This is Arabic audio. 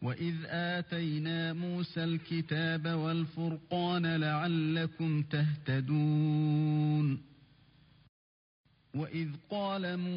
وَإِذْ آتَيْنَا مُوسَى الْكِتَابَ وَالْفُرْقَانَ لَعَلَّكُمْ تَهْتَدُونَ وَإِذْ قَالَ